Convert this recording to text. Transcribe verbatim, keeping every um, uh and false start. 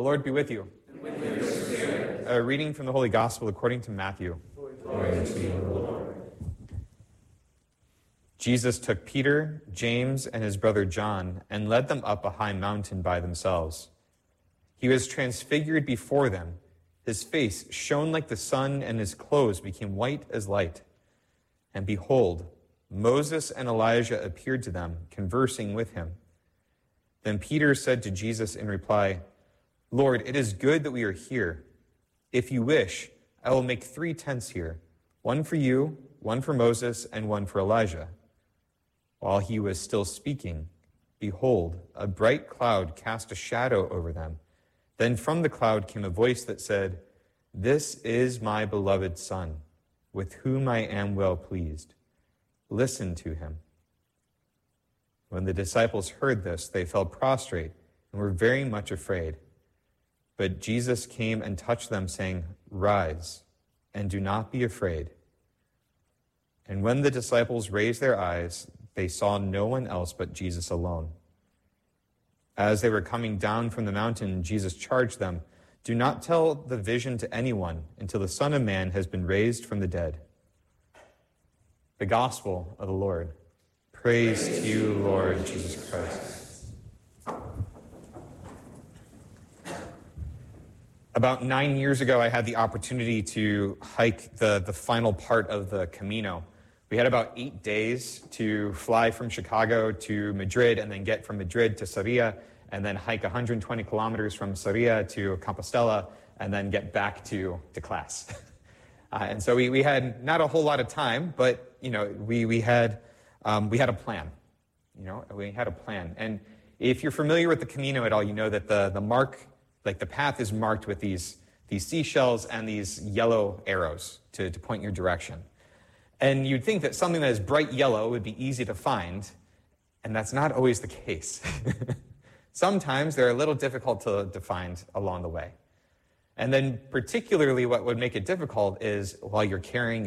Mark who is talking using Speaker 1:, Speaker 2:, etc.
Speaker 1: Lord be with you.
Speaker 2: And with your spirit.
Speaker 1: A reading from the Holy Gospel according to Matthew.
Speaker 2: Glory to you, Lord.
Speaker 1: Jesus took Peter, James, and his brother John and led them up a high mountain by themselves. He was transfigured before them. His face shone like the sun, and his clothes became white as light. And behold, Moses and Elijah appeared to them, conversing with him. Then Peter said to Jesus in reply, Lord, it is good that we are here. If you wish, I will make three tents here, one for you, one for Moses, and one for Elijah. While he was still speaking, behold, a bright cloud cast a shadow over them. Then from the cloud came a voice that said, This is my beloved Son, with whom I am well pleased. Listen to him. When the disciples heard this, they fell prostrate and were very much afraid. But Jesus came and touched them, saying, Rise, and do not be afraid. And when the disciples raised their eyes, they saw no one else but Jesus alone. As they were coming down from the mountain, Jesus charged them, Do not tell the vision to anyone until the Son of Man has been raised from the dead. The Gospel of the Lord. Praise, Praise to you, Lord Jesus Christ. About nine years ago, I had the opportunity to hike the, the final part of the Camino. We had about eight days to fly from Chicago to Madrid and then get from Madrid to Sarria and then hike one hundred twenty kilometers from Sarria to Compostela and then get back to, to class. uh, and so we, we had not a whole lot of time, but you know we, we, had, um, we had a plan. You know, we had a plan. And if you're familiar with the Camino at all, you know that the, the mark, like the path is marked with these, these seashells and these yellow arrows to, to point your direction. And you'd think that something that is bright yellow would be easy to find, and that's not always the case. Sometimes they're a little difficult to, to find along the way. And then particularly what would make it difficult is while you're carrying